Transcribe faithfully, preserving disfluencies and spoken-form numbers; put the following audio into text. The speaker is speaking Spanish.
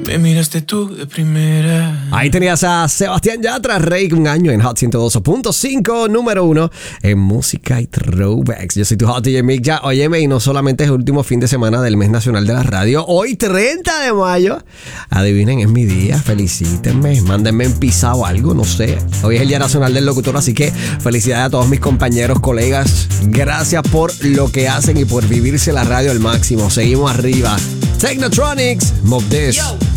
Me miraste tú de primera. Ahí tenías a Sebastián Yatra, Rey, un año en Hot ciento dos punto cinco, número uno en música y throwbacks. Yo soy tu Hot D J Mick. Ya, óyeme, y no solamente es el último fin de semana del mes nacional de la radio. Hoy, treinta de mayo. Adivinen, es mi día. Felicítenme. Mándenme en pizza o algo, no sé. Hoy es el Día Nacional del Locutor, así que felicidades a todos mis compañeros, colegas. Gracias por lo que hacen y por vivirse la radio al máximo. Seguimos arriba. Technotronics, Mob This. Yo.